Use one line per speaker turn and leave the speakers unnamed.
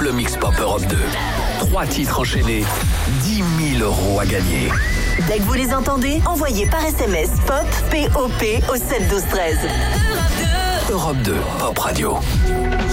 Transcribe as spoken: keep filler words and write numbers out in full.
le Mix Pop Europe deux. Trois titres enchaînés, dix mille euros à gagner.
Dès que vous les entendez, envoyez par S M S POP, P O P au sept douze treize.
Europe deux, Pop Radio.